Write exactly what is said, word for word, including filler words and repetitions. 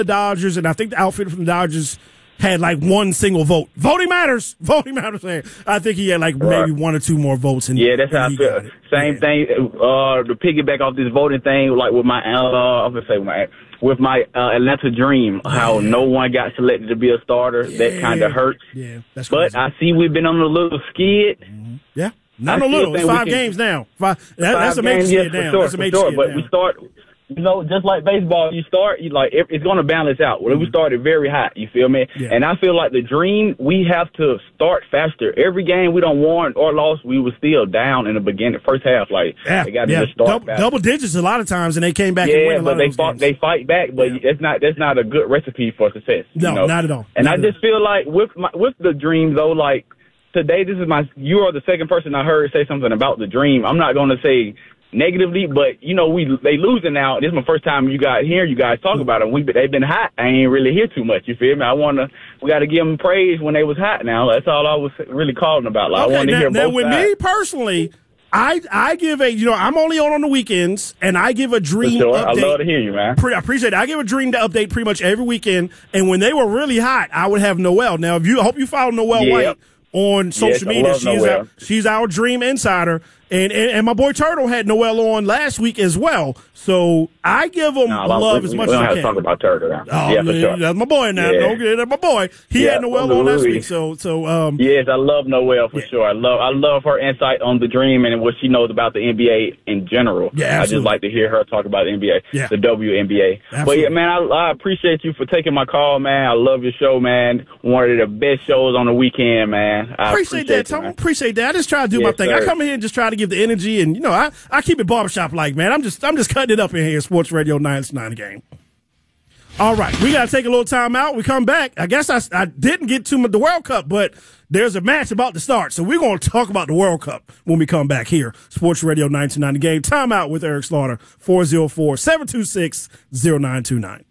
the Dodgers, and I think the outfitter from the Dodgers had like one single vote. Voting matters. Voting matters. Man. I think he had like right. maybe one or two more votes. And yeah, that's how I feel. Same yeah. thing. Uh, to piggyback off this voting thing, like with my, uh, I'm gonna say with my, with my uh, Atlanta Dream, how yeah. no one got selected to be a starter. Yeah. That kind of hurts. Yeah, that's But crazy. I see we've been on a little skid. Mm-hmm. Yeah, not a little. It's five can, games now. Five. That, five that's a major yes, skid down. Sure, that's a major sure. skid But down. we start. You know, just like baseball, you start, you like, it, it's going to balance out. Well, mm-hmm. we started very hot, you feel me? Yeah. And I feel like the Dream, we have to start faster. Every game we don't won or lost, we were still down in the beginning, first half. Like, yeah. they got to yeah. just start double, faster. Double digits a lot of times, and they came back yeah, and win a lot but of they those fought, games. they fight back, but yeah. that's not that's not a good recipe for success. No, you know? not at all. And not I just feel like with my, with the Dream, though, like, today, this is my, you are the second person I heard say something about the Dream. I'm not going to say negatively, but you know we they losing now. This is my first time you guys hear you guys talk about them. We they've been hot. I ain't really hear too much. You feel me? I wanna we got to give them praise when they was hot. Now that's all I was really calling about. Like, okay, I want to now, hear now both with sides. me personally, I I give a you know I'm only on on the weekends, and I give a Dream For sure. update. I love to hear you, man. Pre- I appreciate it. I give a Dream to update pretty much every weekend, and when they were really hot, I would have Noelle. Now, if you I hope you follow Noelle Yep. White on social yes, media. She's She's our, she's our Dream insider. And, and and my boy Turtle had Noelle on last week as well. So I give him no, love we, as much we as don't I have can. to talk about Turtle now. Oh, yeah, for sure. That's my boy now. Yeah. Don't get it. That's my boy. He yeah, had Noelle on last absolutely. week. So so um yes, I love Noelle for yeah. sure. I love I love her insight on the Dream and what she knows about the N B A in general. Yeah, I just absolutely. like to hear her talk about the N B A, yeah. the W N B A. Absolutely. But yeah, man, I, I appreciate you for taking my call, man. I love your show, man. One of the best shows on the weekend, man. I appreciate, appreciate that, you, Tom. man. Appreciate that. I just try to do yes, my thing. Sir. I come in here and just try to give the energy, and you know, I, I keep it barbershop like, man. I'm just I'm just cutting it up in here, Sports Radio nine to nine game. All right, we got to take a little time out. We come back. I guess I, I didn't get to the World Cup, but there's a match about to start. So we're going to talk about the World Cup when we come back here. Sports Radio nine to nine game. Time out with Eric Slaughter, four oh four, seven two six, oh nine two nine.